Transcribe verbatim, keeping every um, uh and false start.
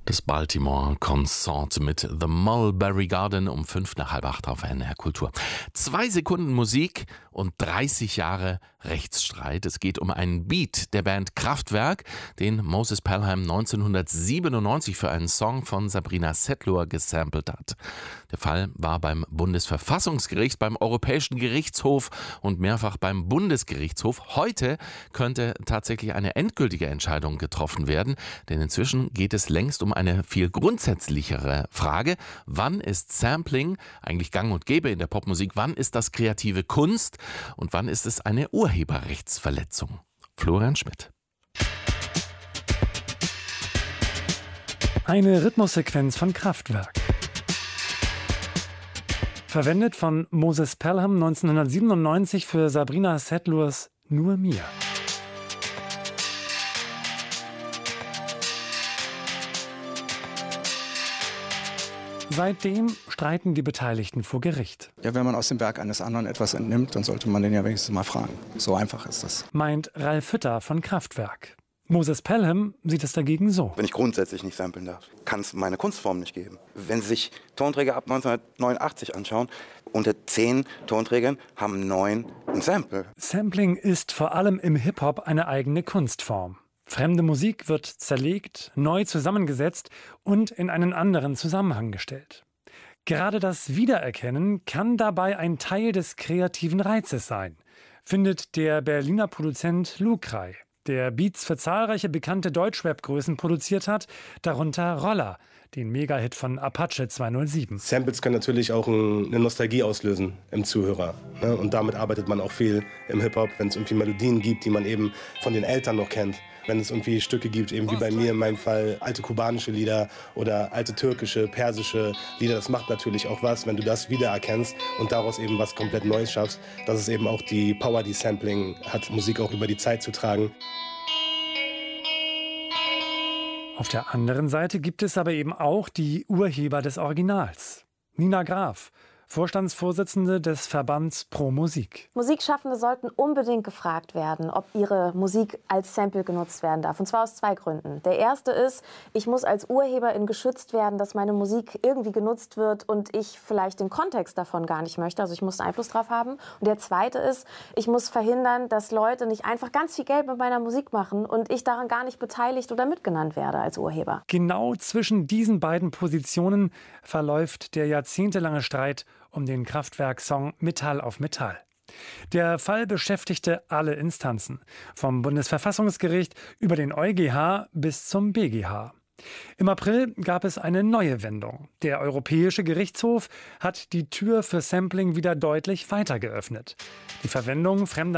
Das Baltimore Consort mit The Mulberry Garden um fünf nach halb acht auf N R Kultur. Zwei Sekunden Musik und dreißig Jahre Rechtsstreit. Es geht um einen Beat der Band Kraftwerk, den Moses Pelham neunzehnhundertsiebenundneunzig für einen Song von Sabrina Setlur gesampelt hat. Der Fall war beim Bundesverfassungsgericht, beim Europäischen Gerichtshof und mehrfach beim Bundesgerichtshof. Heute könnte tatsächlich eine endgültige Entscheidung getroffen werden, denn inzwischen geht es längst um eine viel grundsätzlichere Frage. Wann ist Sampling eigentlich gang und gäbe in der Popmusik? Wann ist das kreative Kunst? Und wann ist es eine Urheberrechtsverletzung? Florian Schmidt. Eine Rhythmussequenz von Kraftwerk. Verwendet von Moses Pelham neunzehnhundertsiebenundneunzig für Sabrina Setlurs Nur mir. Seitdem streiten die Beteiligten vor Gericht. Ja, wenn man aus dem Werk eines anderen etwas entnimmt, dann sollte man den ja wenigstens mal fragen. So einfach ist das. Meint Ralf Hütter von Kraftwerk. Moses Pelham sieht es dagegen so. Wenn ich grundsätzlich nicht samplen darf, kann es meine Kunstform nicht geben. Wenn Sie sich Tonträger ab neunzehnhundertneunundachtzig anschauen, unter zehn Tonträgern haben neun ein Sample. Sampling ist vor allem im Hip-Hop eine eigene Kunstform. Fremde Musik wird zerlegt, neu zusammengesetzt und in einen anderen Zusammenhang gestellt. Gerade das Wiedererkennen kann dabei ein Teil des kreativen Reizes sein, findet der Berliner Produzent Lucrey, der Beats für zahlreiche bekannte Deutschrap-Größen produziert hat, darunter Roller, den Megahit von Apache zweihundertsieben. Samples können natürlich auch eine Nostalgie auslösen im Zuhörer. Ne? Und damit arbeitet man auch viel im Hip-Hop, wenn es irgendwie Melodien gibt, die man eben von den Eltern noch kennt. Wenn es irgendwie Stücke gibt, eben wie bei mir in meinem Fall, alte kubanische Lieder oder alte türkische, persische Lieder, das macht natürlich auch was, wenn du das wiedererkennst und daraus eben was komplett Neues schaffst. Das ist eben auch die Power, die Sampling hat, Musik auch über die Zeit zu tragen. Auf der anderen Seite gibt es aber eben auch die Urheber des Originals. Nina Graf, Vorstandsvorsitzende des Verbands Pro Musik. Musikschaffende sollten unbedingt gefragt werden, ob ihre Musik als Sample genutzt werden darf. Und zwar aus zwei Gründen. Der erste ist, ich muss als Urheberin geschützt werden, dass meine Musik irgendwie genutzt wird und ich vielleicht den Kontext davon gar nicht möchte. Also ich muss einen Einfluss drauf haben. Und der zweite ist, ich muss verhindern, dass Leute nicht einfach ganz viel Geld mit meiner Musik machen und ich daran gar nicht beteiligt oder mitgenannt werde als Urheber. Genau zwischen diesen beiden Positionen verläuft der jahrzehntelange Streit um den Kraftwerk-Song Metall auf Metall. Der Fall beschäftigte alle Instanzen, vom Bundesverfassungsgericht über den EuGH bis zum B G H. Im April gab es eine neue Wendung. Der Europäische Gerichtshof hat die Tür für Sampling wieder deutlich weiter geöffnet. Die Verwendung fremder